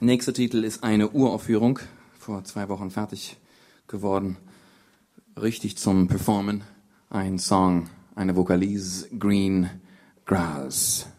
Nächster Titel ist eine Uraufführung, vor 2 Wochen fertig geworden, richtig zum Performen. Ein Song, eine Vokalise, Green Grass.